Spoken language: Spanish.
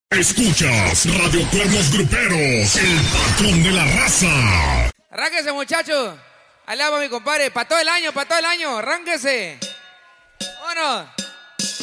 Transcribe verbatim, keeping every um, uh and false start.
Escuchas Radio Cuernos Gruperos, el patrón de la raza. Arránquese, muchachos. Alaba mi compadre. Para todo el año, para todo el año. Arránquese. Vámonos.